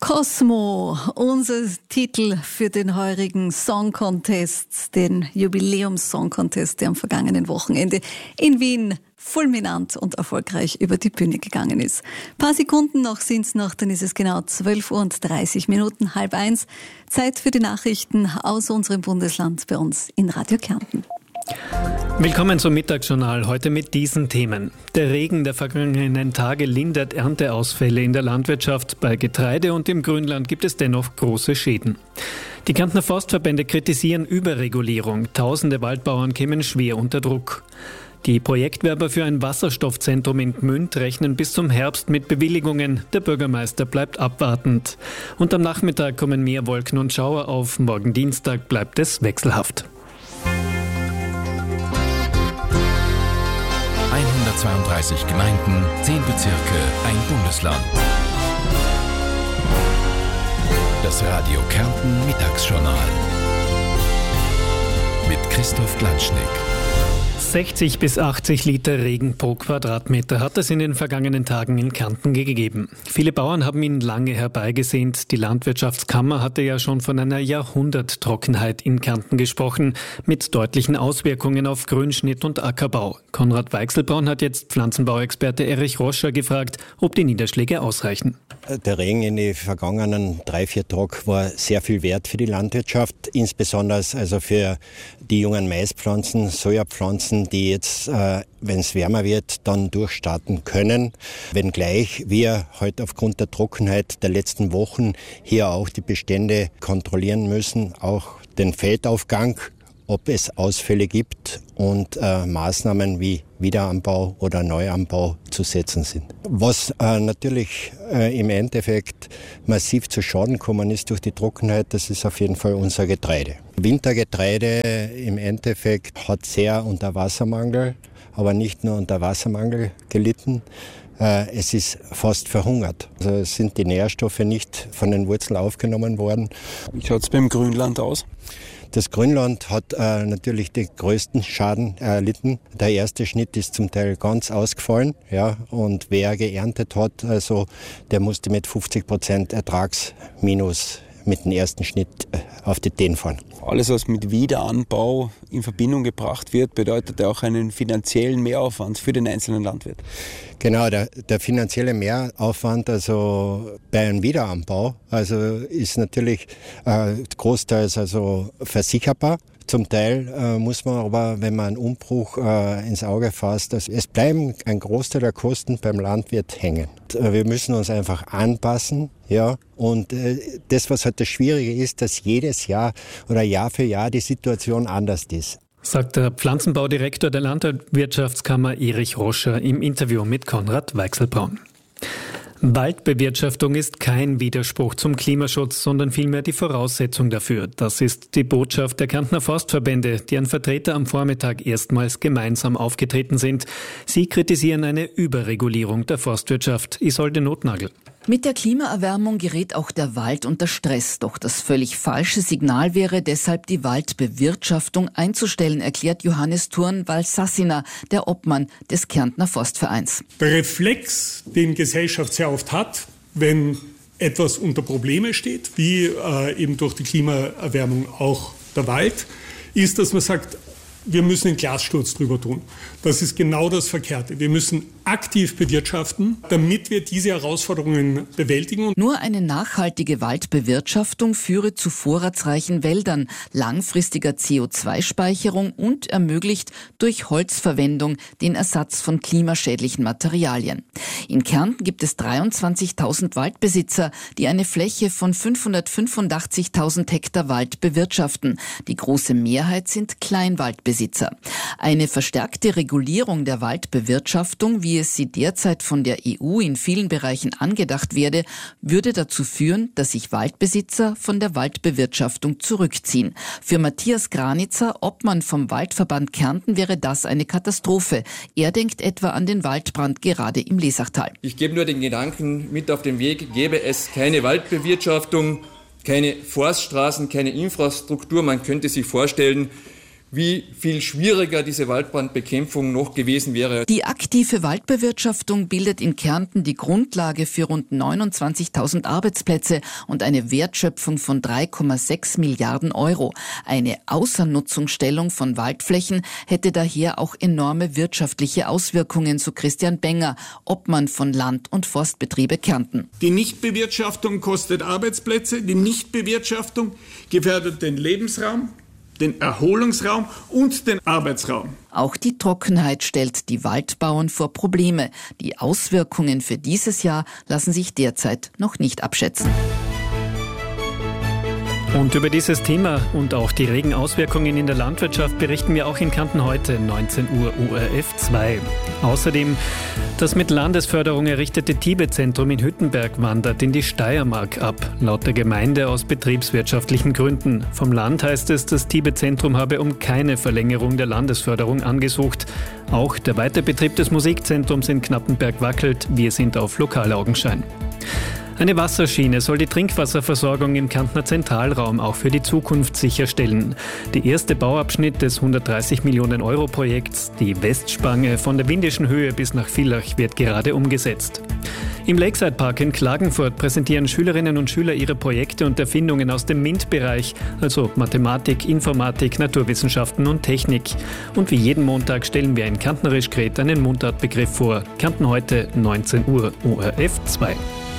Cosmo, unser Titel für den heurigen Song Contest, den Jubiläums-Song Contest, der am vergangenen Wochenende in Wien fulminant und erfolgreich über die Bühne gegangen ist. Ein paar Sekunden noch sind's noch, dann ist es genau 12 Uhr und 30 Minuten, 12:30. Zeit für die Nachrichten aus unserem Bundesland bei uns in Radio Kärnten. Willkommen zum Mittagsjournal, heute mit diesen Themen. Der Regen der vergangenen Tage lindert Ernteausfälle in der Landwirtschaft. Bei Getreide und im Grünland gibt es dennoch große Schäden. Die Kärntner Forstverbände kritisieren Überregulierung. Tausende Waldbauern kämen schwer unter Druck. Die Projektwerber für ein Wasserstoffzentrum in Gmünd rechnen bis zum Herbst mit Bewilligungen. Der Bürgermeister bleibt abwartend. Und am Nachmittag kommen mehr Wolken und Schauer auf. Morgen Dienstag bleibt es wechselhaft. 132 Gemeinden, 10 Bezirke, ein Bundesland. Das Radio Kärnten Mittagsjournal mit Christoph Glatschnik. 60 bis 80 Liter Regen pro Quadratmeter hat es in den vergangenen Tagen in Kärnten gegeben. Viele Bauern haben ihn lange herbeigesehnt. Die Landwirtschaftskammer hatte ja schon von einer Jahrhunderttrockenheit in Kärnten gesprochen, mit deutlichen Auswirkungen auf Grünschnitt und Ackerbau. Konrad Weichselbraun hat jetzt Pflanzenbauexperte Erich Roscher gefragt, ob die Niederschläge ausreichen. Der Regen in den vergangenen 3-4 Tagen war sehr viel wert für die Landwirtschaft, insbesondere also für die jungen Maispflanzen, Sojapflanzen, die jetzt, wenn es wärmer wird, dann durchstarten können. Wenngleich wir heute aufgrund der Trockenheit der letzten Wochen hier auch die Bestände kontrollieren müssen, auch den Feldaufgang, ob es Ausfälle gibt und Maßnahmen wie Wiederanbau oder Neuanbau zu setzen sind. Was natürlich im Endeffekt massiv zu Schaden gekommen ist durch die Trockenheit, das ist auf jeden Fall unser Getreide. Wintergetreide im Endeffekt hat sehr unter Wassermangel, aber nicht nur unter Wassermangel gelitten. Es ist fast verhungert. Also es sind die Nährstoffe nicht von den Wurzeln aufgenommen worden. Wie schaut es beim Grünland aus? Das Grünland hat natürlich den größten Schaden erlitten. Der erste Schnitt ist zum Teil ganz ausgefallen, und wer geerntet hat, also der musste mit 50% Ertragsminus mit dem ersten Schnitt auf die Teen fahren. Alles, was mit Wiederanbau in Verbindung gebracht wird, bedeutet ja auch einen finanziellen Mehraufwand für den einzelnen Landwirt. Genau, der finanzielle Mehraufwand, bei einem Wiederanbau, ist natürlich großteils versicherbar. Zum Teil muss man aber, wenn man einen Umbruch ins Auge fasst, es bleiben ein Großteil der Kosten beim Landwirt hängen. Wir müssen uns einfach anpassen, und das, was halt das Schwierige ist, dass jedes Jahr oder Jahr für Jahr die Situation anders ist. Sagt der Pflanzenbaudirektor der Landwirtschaftskammer Erich Roscher im Interview mit Konrad Weichselbraun. Waldbewirtschaftung ist kein Widerspruch zum Klimaschutz, sondern vielmehr die Voraussetzung dafür. Das ist die Botschaft der Kärntner Forstverbände, deren Vertreter am Vormittag erstmals gemeinsam aufgetreten sind. Sie kritisieren eine Überregulierung der Forstwirtschaft. Isolde Notnagel. Mit der Klimaerwärmung gerät auch der Wald unter Stress. Doch das völlig falsche Signal wäre deshalb, die Waldbewirtschaftung einzustellen, erklärt Johannes Thurn-Valsassina, der Obmann des Kärntner Forstvereins. Der Reflex, den Gesellschaft sehr oft hat, wenn etwas unter Probleme steht, wie eben durch die Klimaerwärmung auch der Wald, ist, dass man sagt, wir müssen einen Glassturz drüber tun. Das ist genau das Verkehrte. Wir müssen aktiv bewirtschaften, damit wir diese Herausforderungen bewältigen. Nur eine nachhaltige Waldbewirtschaftung führe zu vorratsreichen Wäldern, langfristiger CO2-Speicherung und ermöglicht durch Holzverwendung den Ersatz von klimaschädlichen Materialien. In Kärnten gibt es 23.000 Waldbesitzer, die eine Fläche von 585.000 Hektar Wald bewirtschaften. Die große Mehrheit sind Kleinwaldbesitzer. Eine verstärkte Regulierung der Waldbewirtschaftung, wie es sie derzeit von der EU in vielen Bereichen angedacht werde, würde dazu führen, dass sich Waldbesitzer von der Waldbewirtschaftung zurückziehen. Für Matthias Granitzer, Obmann vom Waldverband Kärnten, wäre das eine Katastrophe. Er denkt etwa an den Waldbrand gerade im Lesachtal. Ich gebe nur den Gedanken mit auf den Weg, gäbe es keine Waldbewirtschaftung, keine Forststraßen, keine Infrastruktur. Man könnte sich vorstellen, wie viel schwieriger diese Waldbrandbekämpfung noch gewesen wäre. Die aktive Waldbewirtschaftung bildet in Kärnten die Grundlage für rund 29.000 Arbeitsplätze und eine Wertschöpfung von 3,6 Milliarden Euro. Eine Außernutzungsstellung von Waldflächen hätte daher auch enorme wirtschaftliche Auswirkungen, so Christian Benger, Obmann von Land- und Forstbetriebe Kärnten. Die Nichtbewirtschaftung kostet Arbeitsplätze, die Nichtbewirtschaftung gefährdet den Lebensraum, den Erholungsraum und den Arbeitsraum. Auch die Trockenheit stellt die Waldbauern vor Probleme. Die Auswirkungen für dieses Jahr lassen sich derzeit noch nicht abschätzen. Und über dieses Thema und auch die regen Auswirkungen in der Landwirtschaft berichten wir auch in Kärnten heute, 19 Uhr ORF 2. Außerdem, das mit Landesförderung errichtete Tibet-Zentrum in Hüttenberg wandert in die Steiermark ab, laut der Gemeinde aus betriebswirtschaftlichen Gründen. Vom Land heißt es, das Tibet-Zentrum habe um keine Verlängerung der Landesförderung angesucht. Auch der Weiterbetrieb des Musikzentrums in Knappenberg wackelt, wir sind auf Lokalaugenschein. Eine Wasserschiene soll die Trinkwasserversorgung im Kärntner Zentralraum auch für die Zukunft sicherstellen. Der erste Bauabschnitt des 130 Millionen Euro Projekts, die Westspange von der Windischen Höhe bis nach Villach, wird gerade umgesetzt. Im Lakeside Park in Klagenfurt präsentieren Schülerinnen und Schüler ihre Projekte und Erfindungen aus dem MINT-Bereich, also Mathematik, Informatik, Naturwissenschaften und Technik. Und wie jeden Montag stellen wir in Kärntnerisch Gret einen Mundartbegriff vor. Kärnten heute, 19 Uhr, ORF 2.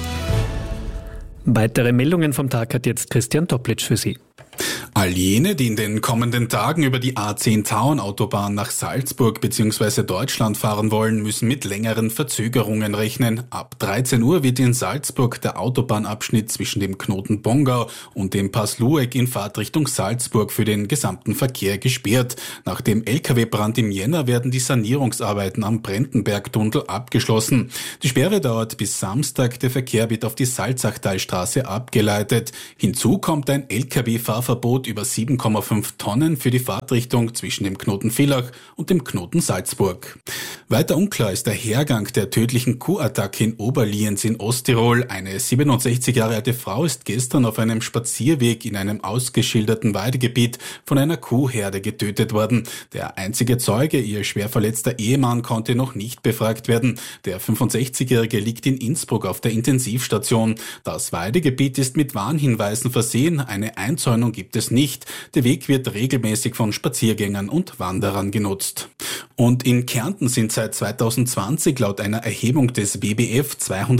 Weitere Meldungen vom Tag hat jetzt Christian Toplitsch für Sie. All jene, die in den kommenden Tagen über die A10 Tauern-Autobahn nach Salzburg bzw. Deutschland fahren wollen, müssen mit längeren Verzögerungen rechnen. Ab 13 Uhr wird in Salzburg der Autobahnabschnitt zwischen dem Knoten Bongau und dem Pass Lueck in Fahrtrichtung Salzburg für den gesamten Verkehr gesperrt. Nach dem Lkw-Brand im Jänner werden die Sanierungsarbeiten am Brentenbergtunnel abgeschlossen. Die Sperre dauert bis Samstag. Der Verkehr wird auf die Salzachtalstraße abgeleitet. Hinzu kommt ein Lkw-Fahrverbot über 7,5 Tonnen für die Fahrtrichtung zwischen dem Knoten Villach und dem Knoten Salzburg. Weiter unklar ist der Hergang der tödlichen Kuhattacke in Oberlienz in Osttirol. Eine 67 Jahre alte Frau ist gestern auf einem Spazierweg in einem ausgeschilderten Weidegebiet von einer Kuhherde getötet worden. Der einzige Zeuge, ihr schwer verletzter Ehemann, konnte noch nicht befragt werden. Der 65-Jährige liegt in Innsbruck auf der Intensivstation. Das Weidegebiet ist mit Warnhinweisen versehen. Eine Einzäunung gibt es nicht. Der Weg wird regelmäßig von Spaziergängern und Wanderern genutzt. Und in Kärnten sind seit 2020 laut einer Erhebung des WWF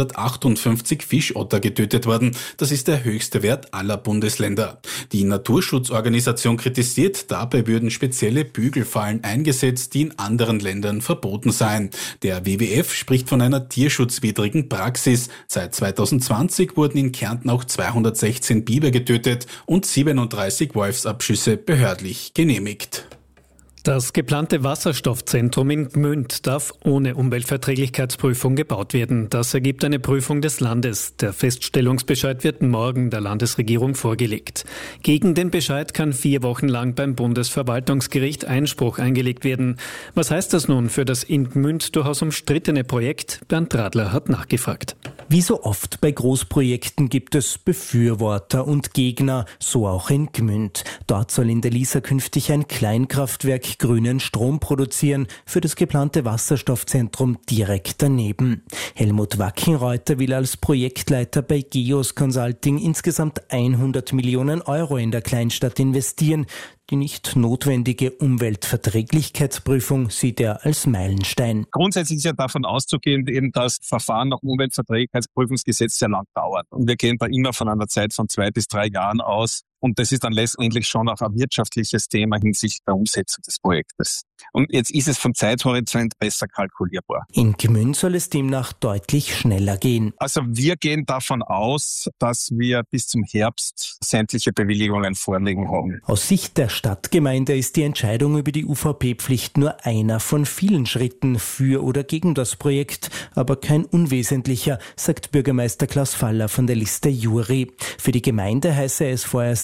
258 Fischotter getötet worden. Das ist der höchste Wert aller Bundesländer. Die Naturschutzorganisation kritisiert, dabei würden spezielle Bügelfallen eingesetzt, die in anderen Ländern verboten seien. Der WWF spricht von einer tierschutzwidrigen Praxis. Seit 2020 wurden in Kärnten auch 216 Biber getötet und 37 Wolfsabschüsse behördlich genehmigt. Das geplante Wasserstoffzentrum in Gmünd darf ohne Umweltverträglichkeitsprüfung gebaut werden. Das ergibt eine Prüfung des Landes. Der Feststellungsbescheid wird morgen der Landesregierung vorgelegt. Gegen den Bescheid kann 4 Wochen lang beim Bundesverwaltungsgericht Einspruch eingelegt werden. Was heißt das nun für das in Gmünd durchaus umstrittene Projekt? Bernd Radler hat nachgefragt. Wie so oft bei Großprojekten gibt es Befürworter und Gegner, so auch in Gmünd. Dort soll in der Lisa künftig ein Kleinkraftwerk grünen Strom produzieren, für das geplante Wasserstoffzentrum direkt daneben. Helmut Wackenreuter will als Projektleiter bei Geos Consulting insgesamt 100 Millionen Euro in der Kleinstadt investieren. Die nicht notwendige Umweltverträglichkeitsprüfung sieht er als Meilenstein. Grundsätzlich ist ja davon auszugehen, eben, dass Verfahren nach Umweltverträglichkeitsprüfungsgesetz sehr lang dauern. Und wir gehen da immer von einer Zeit von 2 bis 3 Jahren aus. Und das ist dann letztendlich schon auch ein wirtschaftliches Thema hinsichtlich der Umsetzung des Projektes. Und jetzt ist es vom Zeithorizont besser kalkulierbar. In Gmünd soll es demnach deutlich schneller gehen. Also wir gehen davon aus, dass wir bis zum Herbst sämtliche Bewilligungen vorlegen haben. Aus Sicht der Stadtgemeinde ist die Entscheidung über die UVP-Pflicht nur einer von vielen Schritten für oder gegen das Projekt, aber kein unwesentlicher, sagt Bürgermeister Klaus Faller von der Liste Juri. Für die Gemeinde heiße es vorerst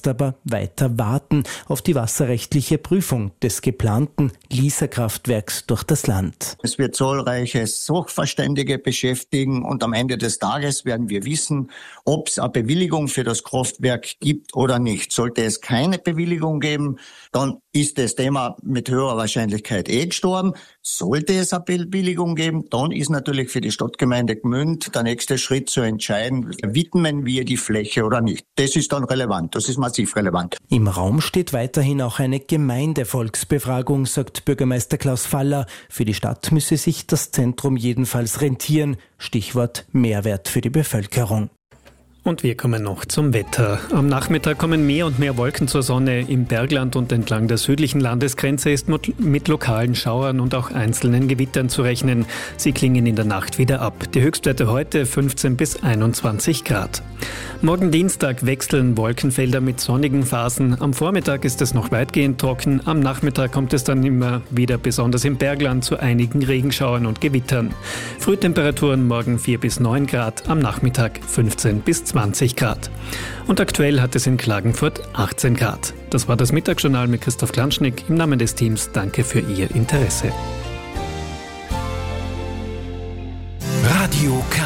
jetzt aber weiter warten auf die wasserrechtliche Prüfung des geplanten Lisa-Kraftwerks durch das Land. Es wird zahlreiche Sachverständige beschäftigen und am Ende des Tages werden wir wissen, ob es eine Bewilligung für das Kraftwerk gibt oder nicht. Sollte es keine Bewilligung geben, dann ist das Thema mit höherer Wahrscheinlichkeit gestorben. Sollte es eine Bewilligung geben, dann ist natürlich für die Stadtgemeinde Gmünd der nächste Schritt zu entscheiden, widmen wir die Fläche oder nicht. Das ist dann relevant, das ist massiv relevant. Im Raum steht weiterhin auch eine Gemeindevolksbefragung, sagt Bürgermeister Klaus Faller. Für die Stadt müsse sich das Zentrum jedenfalls rentieren. Stichwort Mehrwert für die Bevölkerung. Und wir kommen noch zum Wetter. Am Nachmittag kommen mehr und mehr Wolken zur Sonne. Im Bergland und entlang der südlichen Landesgrenze ist mit lokalen Schauern und auch einzelnen Gewittern zu rechnen. Sie klingen in der Nacht wieder ab. Die Höchstwerte heute 15 bis 21 Grad. Morgen Dienstag wechseln Wolkenfelder mit sonnigen Phasen. Am Vormittag ist es noch weitgehend trocken. Am Nachmittag kommt es dann immer wieder, besonders im Bergland, zu einigen Regenschauern und Gewittern. Frühtemperaturen morgen 4 bis 9 Grad, am Nachmittag 15 bis 20 Grad. Und aktuell hat es in Klagenfurt 18 Grad. Das war das Mittagsjournal mit Christoph Klanschnick. Im Namen des Teams danke für Ihr Interesse. Radio K.